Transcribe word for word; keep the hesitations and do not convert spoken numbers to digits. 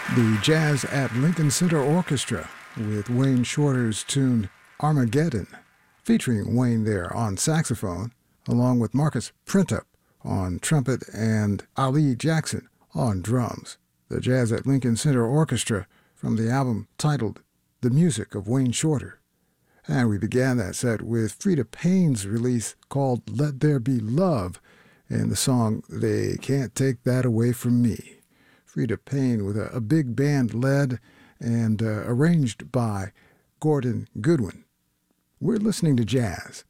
The Jazz at Lincoln Center Orchestra with Wayne Shorter's tune Armageddon, featuring Wayne there on saxophone, along with Marcus Printup on trumpet and Ali Jackson on drums. The Jazz at Lincoln Center Orchestra from the album titled The Music of Wayne Shorter. And we began that set with Freda Payne's release called Let There Be Love and the song They Can't Take That Away From Me. Freda Payne with a, a big band led and uh, arranged by Gordon Goodwin. We're listening to jazz